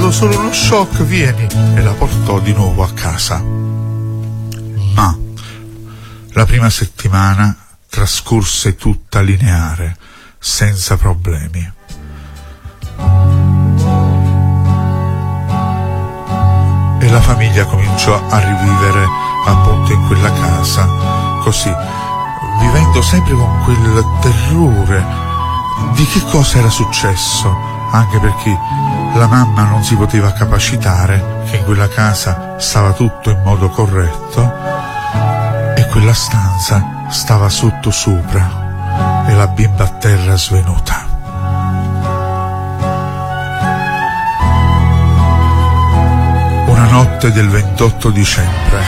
stato solo uno shock, vieni, e la portò di nuovo a casa. Ma la prima settimana trascorse tutta lineare, senza problemi. E la famiglia cominciò a rivivere appunto in quella casa, così, vivendo sempre con quel terrore di che cosa era successo, anche perché la mamma non si poteva capacitare che in quella casa stava tutto in modo corretto e quella stanza stava sotto sopra e la bimba a terra svenuta. Una notte del 28 dicembre